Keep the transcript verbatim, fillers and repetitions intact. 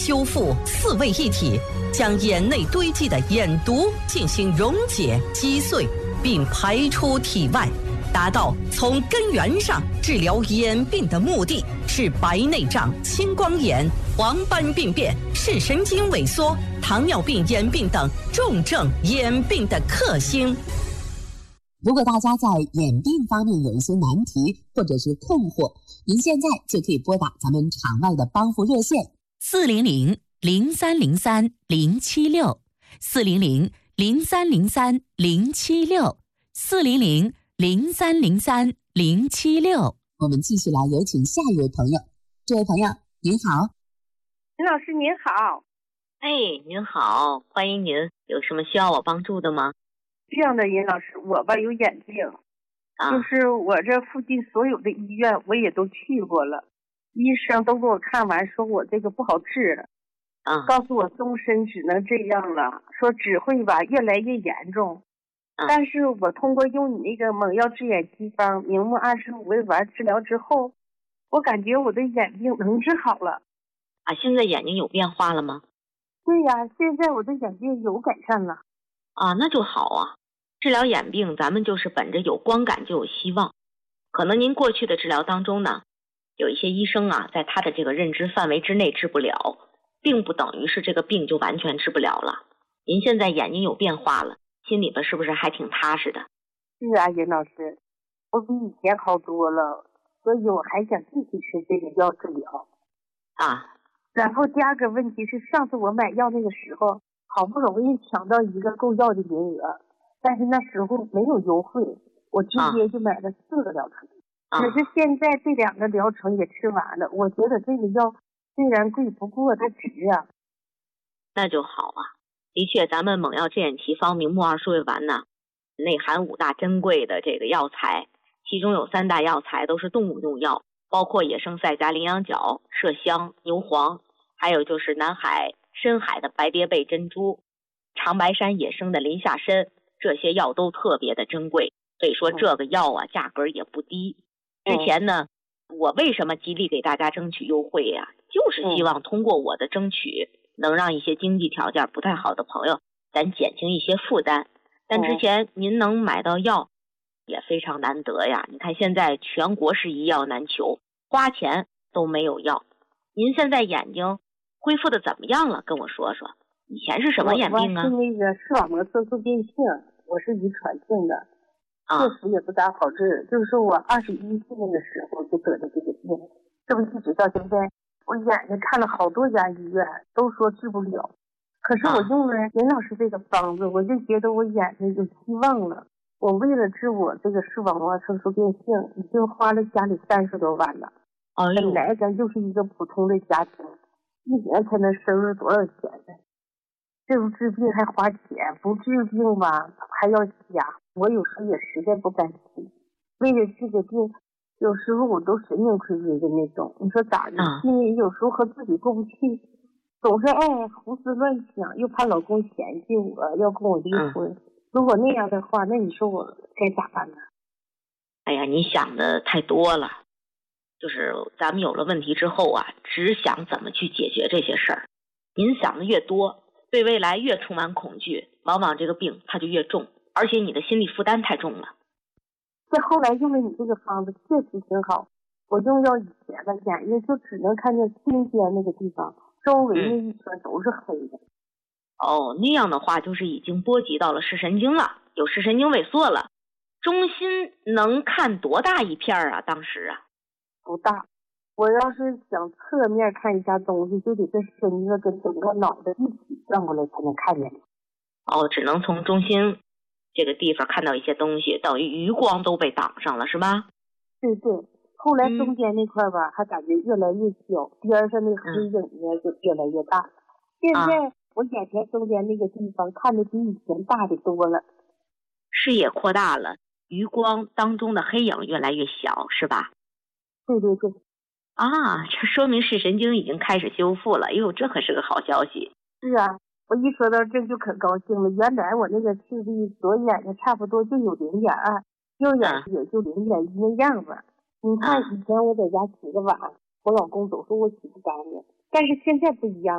修复四位一体，将眼内堆积的眼毒进行溶解击碎，并排出体外，达到从根源上治疗眼病的目的，是白内障、青光眼、黄斑病变、视神经萎缩、糖尿病眼病等重症眼病的克星。 如果大家在眼病方面有一些难题或者是困惑，您现在就可以拨打咱们场外的帮扶热线四零零零三零三零七六四零零零三零三零七六四零零零三零三零七六。 我们继续来有请下一位朋友。这位朋友您好。 林老师您好。 哎，您好，欢迎您，有什么需要我帮助的吗？ 这样的，尹老师，我吧有眼病， 啊、 就是我这附近所有的医院我也都去过了，医生都给我看完，说我这个不好治， 啊， 告诉我终身只能这样了，说只会吧越来越严重。 啊、 但是我通过用你那个猛药治眼奇方明目二十五味丸治疗之后，我感觉我的眼病能治好了。 啊，现在眼睛有变化了吗？ 对呀，现在我的眼病有改善了。 啊，那就好啊。治疗眼病，咱们就是本着有光感就有希望。可能您过去的治疗当中呢，有一些医生啊，在他的这个认知范围之内治不了，并不等于是这个病就完全治不了了。您现在眼睛有变化了，心里边是不是还挺踏实的？ 是啊，尹老师，我比以前好多了，所以我还想继续吃这个药治疗。 啊， 然后第二个问题是，上次我买药那个时候，好不容易抢到一个购药的名额。但是那时候没有优惠，我直接就买了四个疗程。 啊、 可是现在这两个疗程也吃完了，我觉得这个药虽然贵，不过它值啊。 那就好啊。的确，咱们猛药治眼奇方明目二十味丸呢，内含五大珍贵的这个药材，其中有三大药材都是动物用药，包括野生赛迦羚羊角、麝香、牛黄，还有就是南海深海的白蝶贝珍珠、长白山野生的林下参。这些药都特别的珍贵，所以说这个药啊价格也不低。之前呢，我为什么极力给大家争取优惠呀、啊？就是希望通过我的争取，能让一些经济条件不太好的朋友，咱减轻一些负担。但之前您能买到药，也非常难得呀。你看现在全国是一药难求，花钱都没有药。您现在眼睛恢复的怎么样了？跟我说说。以前是什么眼病啊？ 我是那个视网膜色素变性，我是遗传性的，确实也不咋好治。就是说我二十一岁那个时候就得的这个病，这不一直到现在，我眼睛看了好多家医院，都说治不了。可是我用了林老师这个方子，我就觉得我眼睛有希望了。我为了治我这个视网膜色素变性，已经花了家里三十多万了。 哦， 本来咱就是一个普通的家庭，一年才能收入多少钱呢？这不治病还花钱，不治病吧还要瞎。我有时候也实在不甘心，为了这个病，有时候我都神经衰弱的那种。你说咋的？因为有时候和自己过不去，总是爱胡思乱想，又怕老公嫌弃我，要跟我离婚。嗯、如果那样的话，那你说我该咋办呢？ 哎呀，你想的太多了。就是咱们有了问题之后啊，只想怎么去解决这些事儿。您想的越多，对未来越充满恐惧，往往这个病它就越重，而且你的心理负担太重了。 这后来用了你这个方子确实挺好，我用药以前的眼睛就只能看见心尖那个地方，周围那一圈都是黑的。 嗯、哦，那样的话就是已经波及到了视神经了，有视神经萎缩了。中心能看多大一片啊？当时啊， 不大。我要是想侧面看一下东西，就得这身子跟整个脑袋一起转过来才能看见。 哦，只能从中心这个地方看到一些东西，等于余光都被挡上了，是吧？ 对对。后来中间那块吧，嗯、还感觉越来越小，边上那黑影呢就越来越大。嗯、现在我眼前中间那个地方看着比以前大的多了， 视野扩大了，余光当中的黑影越来越小，是吧？ 对对对。 啊，这说明视神经已经开始修复了。哎呦，这可是个好消息。 是啊，我一说到这就可高兴了。原来我那个视力左眼睛差不多就有零点二，右眼也就零点一那样子。你看以前我在家洗个碗，我老公总说我洗不干净，但是现在不一样。